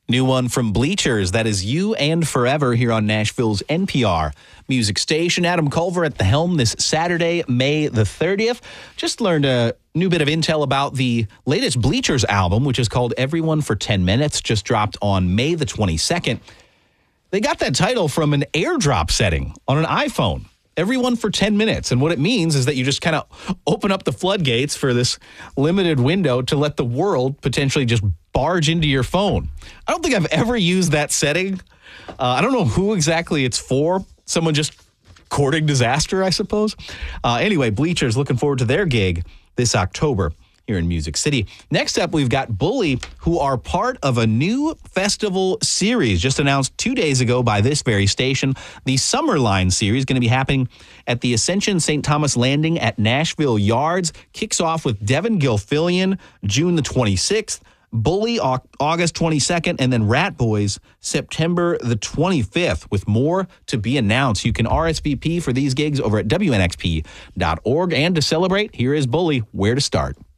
New one from Bleachers, that is You and Forever here on Nashville's NPR music station. Adam Culver at the helm this Saturday, May the 30th. Just learned a new bit of intel about the latest Bleachers album, which is called Everyone for 10 Minutes, just dropped on May the 22nd. They got that title from an AirDrop setting on an iPhone. Everyone for 10 minutes. And what it means is that you just kind of open up the floodgates for this limited window to let the world potentially just barge into your phone. I don't think I've ever used that setting. I don't know who exactly it's for. Someone just courting disaster, I suppose. Anyway, Bleachers looking forward to their gig this October here in Music City. Next up, we've got Bully, who are part of a new festival series just announced 2 days ago by this very station. The Summerline series going to be happening at the Ascension St. Thomas Landing at Nashville Yards. Kicks off with Devin Gilfillian, June the 26th. Bully, August 22nd, and then Rat Boys, September the 25th, with more to be announced. You can RSVP for these gigs over at WNXP.org. And to celebrate, here is Bully, Where to Start.